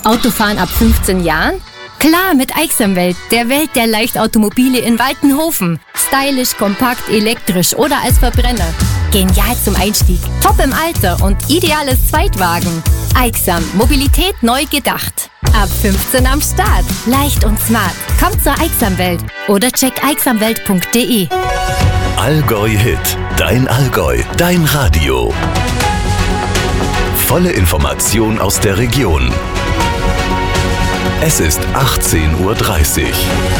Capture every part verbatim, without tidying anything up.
Autofahren ab fünfzehn Jahren? Klar, mit Aixamwelt, der Welt der Leichtautomobile in Waltenhofen. Stylisch, kompakt, elektrisch oder als Verbrenner. Genial zum Einstieg, top im Alter und ideales Zweitwagen. Aixam, Mobilität neu gedacht. Ab fünfzehn am Start, leicht und smart. Kommt zur Aixamwelt oder check aixamwelt punkt de. Allgäu Hit, dein Allgäu, dein Radio. Volle Information aus der Region. Es ist achtzehn Uhr dreißig.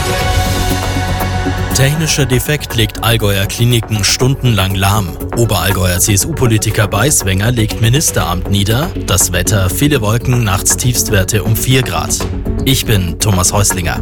Technischer Defekt legt Allgäuer Kliniken stundenlang lahm. Oberallgäuer C S U-Politiker Beiswenger legt Ministeramt nieder. Das Wetter, viele Wolken, nachts Tiefstwerte um vier Grad. Ich bin Thomas Häuslinger.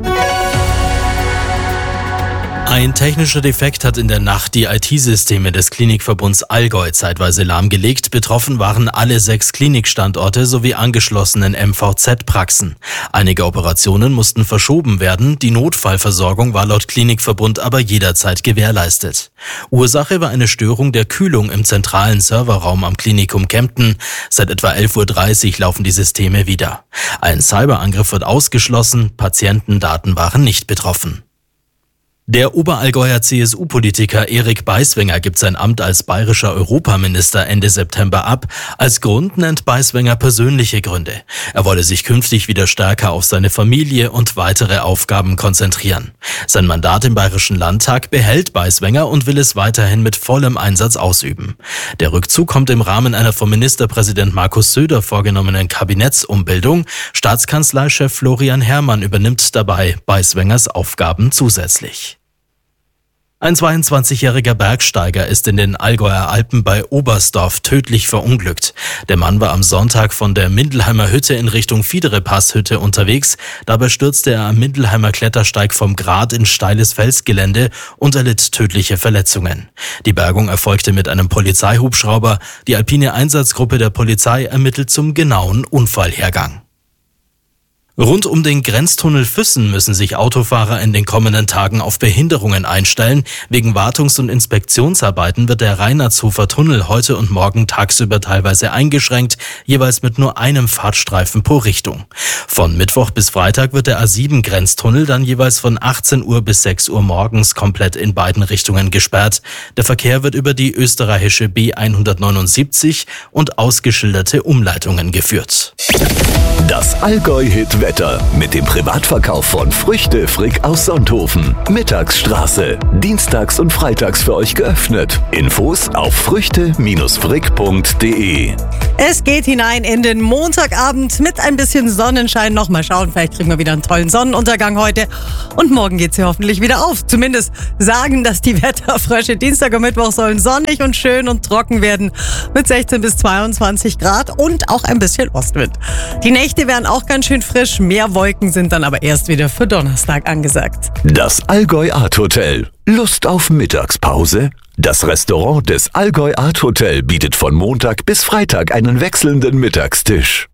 Ein technischer Defekt hat in der Nacht die I T-Systeme des Klinikverbunds Allgäu zeitweise lahmgelegt. Betroffen waren alle sechs Klinikstandorte sowie angeschlossenen M V Z-Praxen. Einige Operationen mussten verschoben werden. Die Notfallversorgung war laut Klinikverbund aber jederzeit gewährleistet. Ursache war eine Störung der Kühlung im zentralen Serverraum am Klinikum Kempten. Seit etwa elf Uhr dreißig laufen die Systeme wieder. Ein Cyberangriff wird ausgeschlossen. Patientendaten waren nicht betroffen. Der Oberallgäuer C S U-Politiker Erik Beiswenger gibt sein Amt als bayerischer Europaminister Ende September ab. Als Grund nennt Beiswenger persönliche Gründe. Er wolle sich künftig wieder stärker auf seine Familie und weitere Aufgaben konzentrieren. Sein Mandat im Bayerischen Landtag behält Beiswenger und will es weiterhin mit vollem Einsatz ausüben. Der Rückzug kommt im Rahmen einer vom Ministerpräsident Markus Söder vorgenommenen Kabinettsumbildung. Staatskanzleichef Florian Herrmann übernimmt dabei Beiswengers Aufgaben zusätzlich. Ein zweiundzwanzigjähriger Bergsteiger ist in den Allgäuer Alpen bei Oberstdorf tödlich verunglückt. Der Mann war am Sonntag von der Mindelheimer Hütte in Richtung Fiedere-Pass-Hütte unterwegs. Dabei stürzte er am Mindelheimer Klettersteig vom Grat in steiles Felsgelände und erlitt tödliche Verletzungen. Die Bergung erfolgte mit einem Polizeihubschrauber. Die alpine Einsatzgruppe der Polizei ermittelt zum genauen Unfallhergang. Rund um den Grenztunnel Füssen müssen sich Autofahrer in den kommenden Tagen auf Behinderungen einstellen. Wegen Wartungs- und Inspektionsarbeiten wird der Reinhardshofer Tunnel heute und morgen tagsüber teilweise eingeschränkt, jeweils mit nur einem Fahrtstreifen pro Richtung. Von Mittwoch bis Freitag wird der A sieben Grenztunnel dann jeweils von achtzehn Uhr bis sechs Uhr morgens komplett in beiden Richtungen gesperrt. Der Verkehr wird über die österreichische B hundertneunundsiebzig und ausgeschilderte Umleitungen geführt. Das Allgäu-Hit-Wetter mit dem Privatverkauf von Früchte Frick aus Sonthofen. Mittagsstraße. Dienstags und freitags für euch geöffnet. Infos auf früchte frick punkt de. Es geht hinein in den Montagabend mit ein bisschen Sonnenschein. Noch mal schauen, vielleicht kriegen wir wieder einen tollen Sonnenuntergang heute. Und morgen geht's hier hoffentlich wieder auf. Zumindest sagen das die Wetterfrösche. Dienstag und Mittwoch sollen sonnig und schön und trocken werden mit sechzehn bis zweiundzwanzig Grad und auch ein bisschen Ostwind. Die Nächte werden auch ganz schön frisch. Mehr Wolken sind dann aber erst wieder für Donnerstag angesagt. Das Allgäu Art Hotel. Lust auf Mittagspause? Das Restaurant des Allgäu Art Hotel bietet von Montag bis Freitag einen wechselnden Mittagstisch.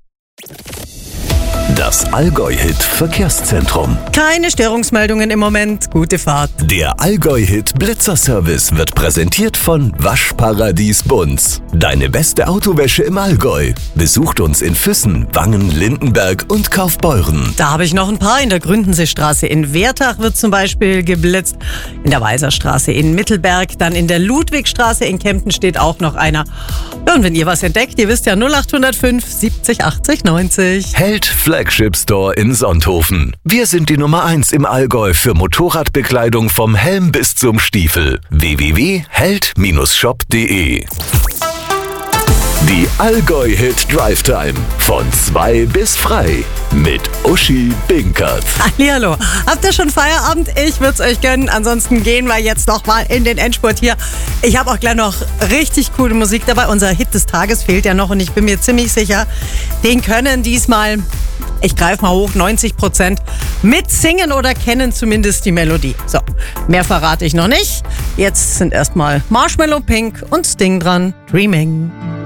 Das Allgäu-Hit Verkehrszentrum. Keine Störungsmeldungen im Moment. Gute Fahrt. Der Allgäu-Hit Blitzerservice wird präsentiert von Waschparadies Bunz. Deine beste Autowäsche im Allgäu. Besucht uns in Füssen, Wangen, Lindenberg und Kaufbeuren. Da habe ich noch ein paar. In der Gründenseestraße in Wertach wird zum Beispiel geblitzt. In der Walserstraße in Mittelberg. Dann in der Ludwigstraße in Kempten steht auch noch einer. Ja, und wenn ihr was entdeckt, ihr wisst ja null acht null fünf siebzig achtzig neunzig. Held Flagship Store in Sonthofen. Wir sind die Nummer eins im Allgäu für Motorradbekleidung vom Helm bis zum Stiefel. w w w punkt held shop punkt de. Die Allgäu-Hit Drive Time von zwei bis frei mit Uschi Binkert. Hallihallo. Habt ihr schon Feierabend? Ich würde es euch gönnen. Ansonsten gehen wir jetzt noch mal in den Endspurt hier. Ich habe auch gleich noch richtig coole Musik dabei. Unser Hit des Tages fehlt ja noch und ich bin mir ziemlich sicher, den können diesmal, ich greife mal hoch, neunzig Prozent mitsingen oder kennen zumindest die Melodie. So, mehr verrate ich noch nicht. Jetzt sind erstmal Marshmallow Pink und Sting dran. Dreaming.